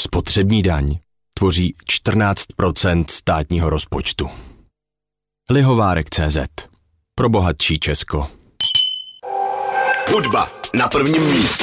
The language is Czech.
Spotřební daň tvoří 14% státního rozpočtu. Lihovárek.cz. Pro bohatší Česko. Hudba na prvním místě.